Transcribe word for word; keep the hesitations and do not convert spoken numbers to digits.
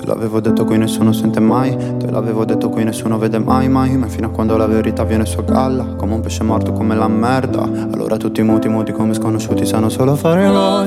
Te l'avevo detto qui nessuno sente mai, te l'avevo detto qui nessuno vede mai mai. Ma fino a quando la verità viene su a galla, come un pesce morto come la merda. Allora tutti muti muti come sconosciuti sanno solo fare la